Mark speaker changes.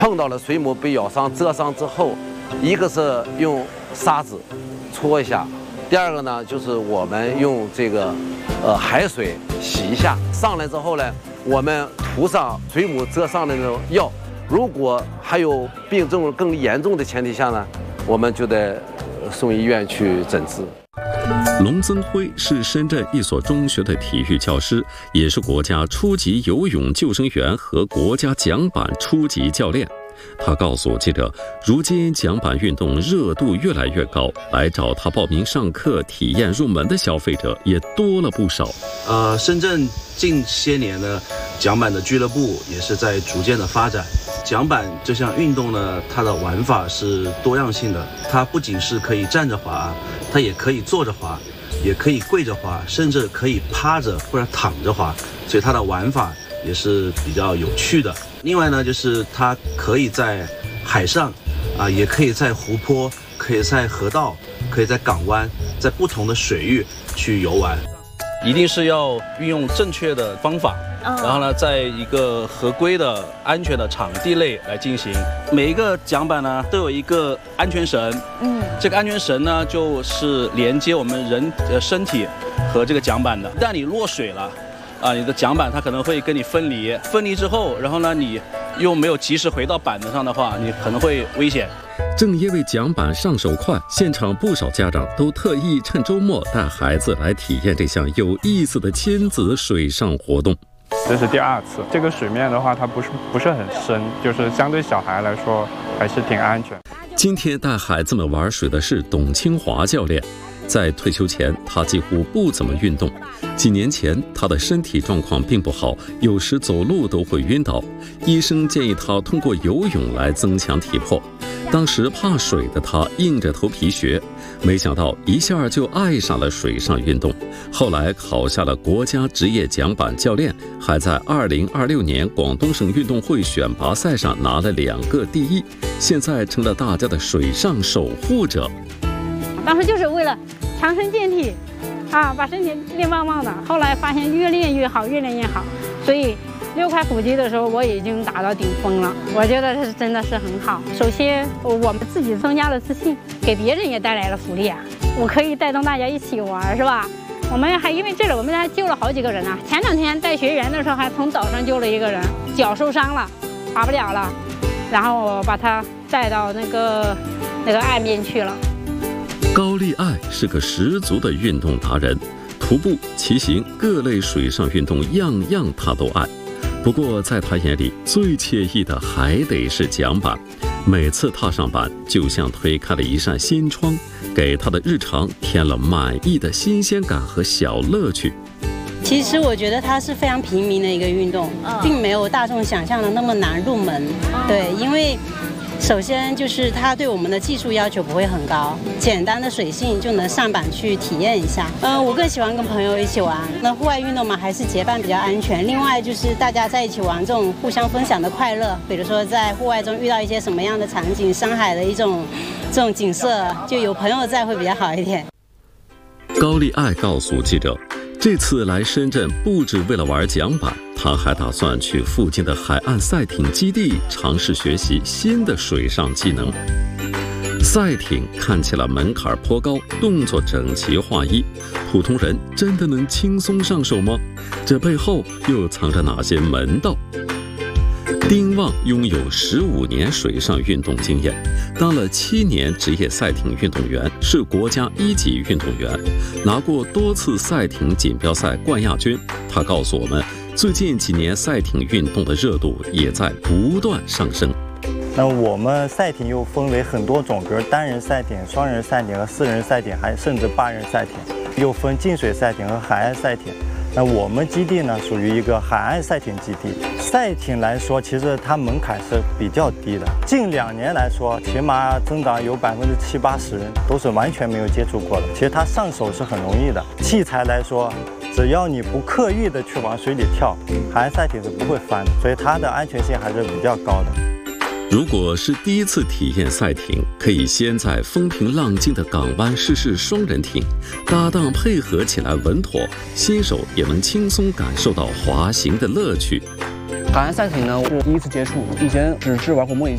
Speaker 1: 碰到了水母被咬伤、蛰伤之后，一个是用沙子搓一下，第二个呢就是我们用这个海水洗一下。上来之后呢，我们涂上水母蛰伤的那种药。如果还有病症更严重的前提下呢，我们就得送医院去诊治。
Speaker 2: 龙增辉是深圳一所中学的体育教师，也是国家初级游泳救生员和国家桨板初级教练。他告诉记者，如今桨板运动热度越来越高，来找他报名上课体验入门的消费者也多了不少。
Speaker 3: 深圳近些年呢，桨板的俱乐部也是在逐渐的发展。桨板这项运动呢，它的玩法是多样性的，它不仅是可以站着滑，它也可以坐着滑，也可以跪着滑，甚至可以趴着或者躺着滑，所以它的玩法也是比较有趣的。另外呢，就是它可以在海上也可以在湖泊，可以在河道，可以在港湾，在不同的水域去游玩。一定是要运用正确的方法，然后呢，在一个合规的、安全的场地内来进行。每一个桨板呢都有一个安全绳，这个安全绳呢就是连接我们人的身体和这个桨板的。一旦你落水了，你的桨板它可能会跟你分离，分离之后，然后呢，你又没有及时回到板子上的话，你可能会危险。
Speaker 2: 正因为桨板上手快，现场不少家长都特意趁周末带孩子来体验这项有意思的亲子水上活动。
Speaker 4: 这是第2次，这个水面的话，它不是很深，就是相对小孩来说还是挺安全。
Speaker 2: 今天带孩子们玩水的是董清华教练。在退休前，他几乎不怎么运动。几年前，他的身体状况并不好，有时走路都会晕倒。医生建议他通过游泳来增强体魄。当时怕水的他硬着头皮学，没想到一下就爱上了水上运动。后来考下了国家职业桨板教练，还在2026年广东省运动会选拔赛上拿了2个第一，现在成了大家的水上守护者。
Speaker 5: 当时就是为了强身健体，把身体练棒棒的。后来发现越练越好，越练越好，所以6块腹肌的时候我已经达到顶峰了。我觉得这真的是很好。首先我们自己增加了自信，给别人也带来了福利啊！我可以带动大家一起玩，是吧？我们还因为这个，我们还救了好几个人啊。前2天带学员的时候，还从岛上救了一个人，脚受伤了，滑不了了，然后我把他带到那个岸边去了。
Speaker 2: 高丽爱是个十足的运动达人，徒步、骑行各类水上运动样样他都爱。不过在他眼里，最惬意的还得是桨板。每次踏上板，就像推开了一扇新窗，给他的日常添了满意的新鲜感和小乐趣。
Speaker 6: 其实我觉得它是非常平民的一个运动，并没有大众想象的那么难入门。对，因为首先就是它对我们的技术要求不会很高，简单的水性就能上板去体验一下。我更喜欢跟朋友一起玩。那户外运动嘛，还是结伴比较安全。另外就是大家在一起玩，这种互相分享的快乐，比如说在户外中遇到一些什么样的场景，山海的这种景色，就有朋友在会比较好一点。
Speaker 2: 高丽爱告诉记者，这次来深圳不只为了玩桨板，他还打算去附近的海岸赛艇基地尝试学习新的水上技能。赛艇看起来门槛颇高，动作整齐划一，普通人真的能轻松上手吗？这背后又藏着哪些门道？丁旺拥有15年水上运动经验，当了7年职业赛艇运动员，是国家1级运动员，拿过多次赛艇锦标赛冠亚军。他告诉我们，最近几年赛艇运动的热度也在不断上升。
Speaker 7: 那我们赛艇又分为很多种，比如单人赛艇、双人赛艇和4人赛艇，还甚至8人赛艇，又分净水赛艇和海岸赛艇。那我们基地呢，属于一个海岸赛艇基地。赛艇来说，其实它门槛是比较低的。近2年来说，起码增长有70-80%人都是完全没有接触过的。其实它上手是很容易的。器材来说，只要你不刻意的去往水里跳，海岸赛艇是不会翻的，所以它的安全性还是比较高的。
Speaker 2: 如果是第一次体验赛艇，可以先在风平浪静的港湾试试双人艇，搭档配合起来稳妥，新手也能轻松感受到滑行的乐趣。
Speaker 8: 海岸赛艇呢，是第一次接触，以前只是玩过模拟